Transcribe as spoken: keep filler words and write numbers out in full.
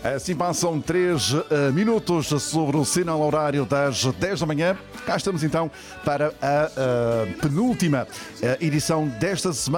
Assim passam três uh, minutos sobre o sinal horário das dez da manhã. Cá estamos então para a uh, penúltima uh, edição desta semana.